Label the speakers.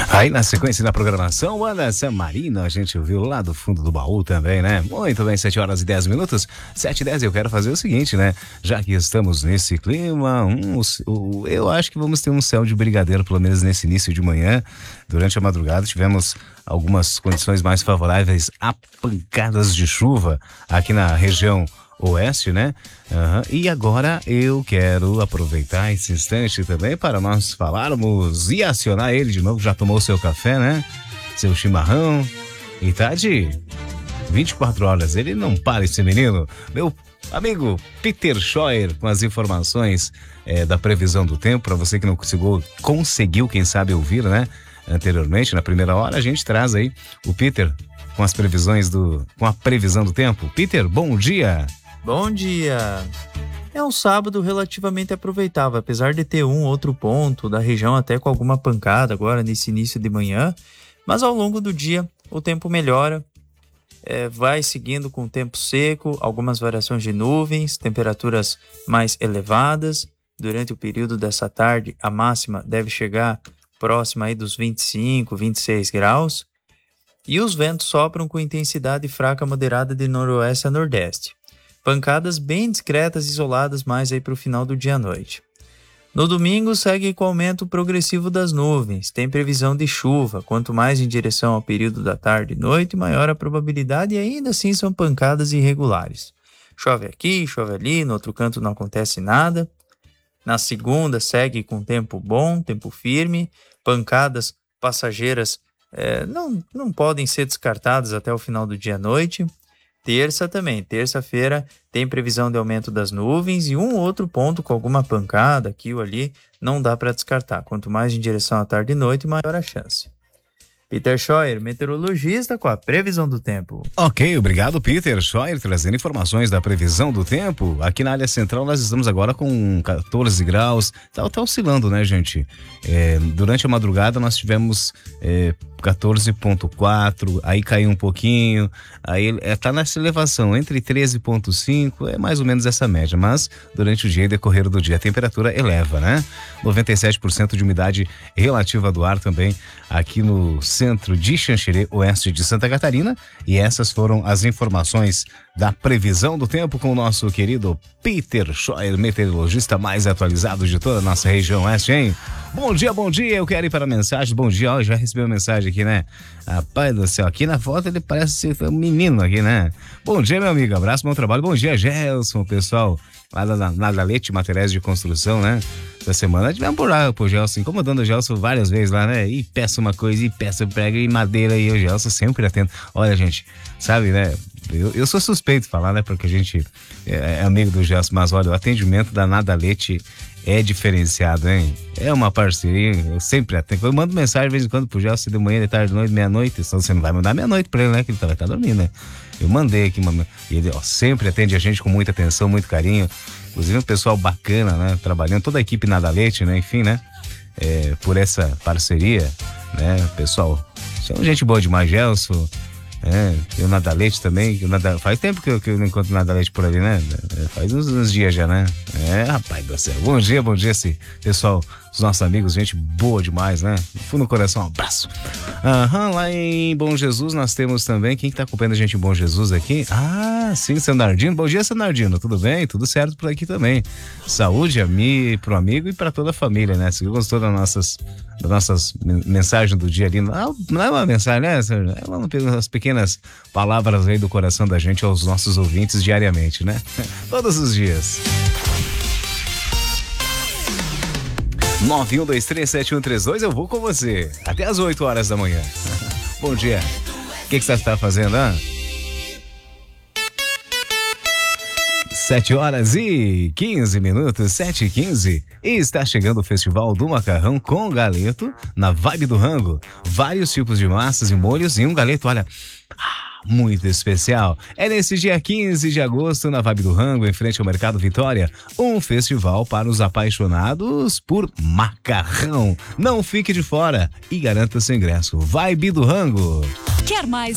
Speaker 1: Aí na sequência da programação, Ana Samarino, a gente ouviu lá do fundo do baú também, né? Muito bem, 7h10, 7h10, eu quero fazer o seguinte, né? Já que estamos nesse clima, eu acho que vamos ter um céu de brigadeiro, pelo menos nesse início de manhã. Durante a madrugada tivemos algumas condições mais favoráveis a pancadas de chuva aqui na região oeste, né? E agora eu quero aproveitar esse instante também para nós falarmos e acionar ele de novo. Já tomou seu café, né? Seu chimarrão. E tá de 24 horas. Ele não para, esse menino. Meu amigo Peter Scheuer com as informações da previsão do tempo. Para você que não conseguiu, quem sabe, ouvir, né? Anteriormente, na primeira hora, a gente traz aí o Peter com as previsões com a previsão do tempo. Peter, bom dia!
Speaker 2: Bom dia! É um sábado relativamente aproveitável, apesar de ter outro ponto da região até com alguma pancada agora nesse início de manhã, mas ao longo do dia o tempo melhora, vai seguindo com o tempo seco, algumas variações de nuvens, temperaturas mais elevadas. Durante o período dessa tarde, a máxima deve chegar próxima aí dos 25, 26 graus, e os ventos sopram com intensidade fraca moderada de noroeste a nordeste. Pancadas bem discretas, isoladas mais aí para o final do dia à noite. No domingo segue com o aumento progressivo das nuvens, tem previsão de chuva, quanto mais em direção ao período da tarde e noite, maior a probabilidade, e ainda assim são pancadas irregulares. Chove aqui, chove ali, no outro canto não acontece nada. Na segunda segue com tempo bom, tempo firme, pancadas passageiras não podem ser descartadas até o final do dia à noite. Terça-feira tem previsão de aumento das nuvens e outro ponto com alguma pancada aqui ou ali, não dá para descartar. Quanto mais em direção à tarde e noite, maior a chance. Peter Scheuer, meteorologista, com a previsão do tempo.
Speaker 1: Ok, obrigado, Peter Scheuer, trazendo informações da previsão do tempo. Aqui na área central nós estamos agora com 14 graus, tá oscilando, né, gente? Durante a madrugada nós tivemos 14,4, aí caiu um pouquinho, aí tá nessa elevação, entre 13,5, é mais ou menos essa média, mas durante o dia e decorrer do dia a temperatura eleva, né? 97% de umidade relativa do ar também aqui no centro de Xanxerê, oeste de Santa Catarina, e essas foram as informações da previsão do tempo com o nosso querido Peter Scheuer, meteorologista mais atualizado de toda a nossa região oeste, hein? Bom dia, eu quero ir para a mensagem. Bom dia, ó, já recebi uma mensagem aqui, né? Rapaz do céu, aqui na foto ele parece ser um menino aqui, né? Bom dia, meu amigo, abraço, bom trabalho. Bom dia, Gelson, pessoal lá da Nadalete Materiais de Construção, né? Essa semana tivemos por lá, pô, Gelson, incomodando o Gelson várias vezes lá, né? E peça uma coisa, e peça prega, e madeira, e o Gelson sempre atento. Olha, gente, sabe, né? Eu sou suspeito de falar, né? Porque a gente é amigo do Gelson, mas olha, o atendimento da Nadalete é diferenciado, hein? É uma parceria, eu sempre atendo. Eu mando mensagem de vez em quando pro Gelson de manhã, de tarde, de noite, meia-noite. Senão você não vai mandar meia-noite pra ele, né? Que ele vai estar dormindo, né? Eu mandei aqui, e ele sempre atende a gente com muita atenção, muito carinho. Inclusive um pessoal bacana, né? Trabalhando, toda a equipe Nadalete, né? Enfim, né? Por essa parceria, né? Pessoal, são gente boa demais, Gelson. Tem o Nadalete também, faz tempo que eu não encontro o Nadalete por ali, né? Faz uns dias já, né? Rapaz do céu. Bom dia, esse pessoal, os nossos amigos, gente boa demais, né? Fundo no coração, um abraço. Lá em Bom Jesus nós temos também, quem que tá acompanhando a gente em Bom Jesus aqui? Sim, seu Nardino. Bom dia, seu Nardino, tudo bem? Tudo certo por aqui também. Saúde pro amigo e pra toda a família, né? Se gostou das nossas mensagens do dia ali, não é uma mensagem, né? É umas pequenas palavras aí do coração da gente aos nossos ouvintes diariamente, né? Todos os dias. 91237132, eu vou com você até as 8 horas da manhã. Bom dia. O que você está fazendo, 7h15, 7h15, e está chegando o Festival do Macarrão com Galeto na Vibe do Rango. Vários tipos de massas e molhos e um galeto, olha, muito especial. É nesse dia 15 de agosto, na Vibe do Rango, em frente ao Mercado Vitória, um festival para os apaixonados por macarrão. Não fique de fora e garanta seu ingresso. Vibe do Rango.
Speaker 3: Quer mais